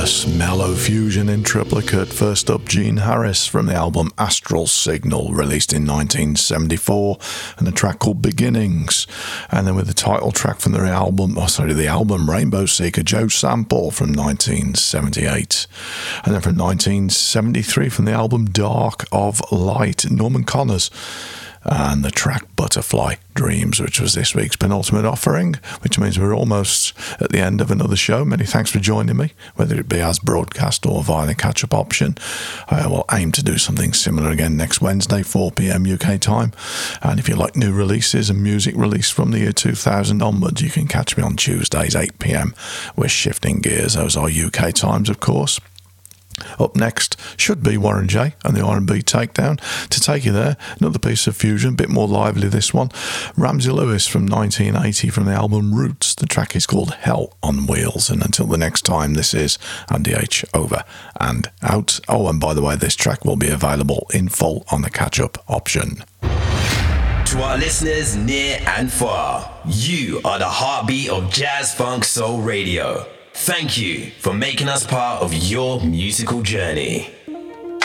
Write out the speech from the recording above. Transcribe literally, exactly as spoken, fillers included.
marvellous mellow fusion in triplicate. First up, Gene Harris from the album Astral Signal, released in nineteen seventy-four, and a track called Beginnings. And then with the title track from the album, oh sorry, the album Rainbow Seeker, Joe Sample from nineteen seventy-eight. And then from nineteen seventy-three, from the album Dark of Light, Norman Connors, and the track Butterfly Dreams, which was this week's penultimate offering, which means we're almost at the end of another show. Many thanks for joining me, whether it be as broadcast or via the catch-up option. I will aim to do something similar again next Wednesday, four p.m. U K time. And if you like new releases and music released from the year two thousand onwards, you can catch me on Tuesdays, eight p.m. We're shifting gears. Those are U K times, of course. Up next should be Warren J and the R and B Takedown. To take you there, another piece of fusion, a bit more lively this one. Ramsey Lewis from nineteen eighty from the album Roots. The track is called Hell on Wheels. And until the next time, this is Andy H. Over and out. Oh, and by the way, this track will be available in full on the catch-up option. To our listeners near and far, you are the heartbeat of Jazz Funk Soul Radio. Thank you for making us part of your musical journey.